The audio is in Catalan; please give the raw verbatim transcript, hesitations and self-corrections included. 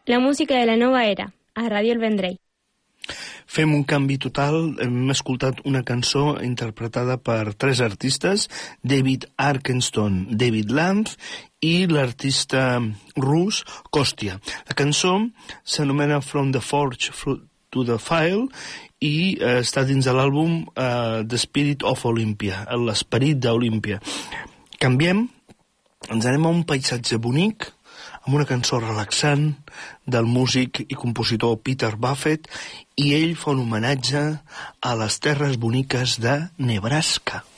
la música de la nova era, a Ràdio El Vendrell. Fem un canvi total, hem escoltat una cançó interpretada per tres artistes, David Arkenstone, David Lamb i l'artista rus Kostya. La cançó s'anomena From the Forge to the File i eh, està dins de l'àlbum eh, The Spirit of Olympia, l'esperit d'Olímpia. Canviem, ens anem a un paisatge bonic, amb una cançó relaxant del músic i compositor Peter Buffett, i ell fa un homenatge a les terres boniques de Nebraska.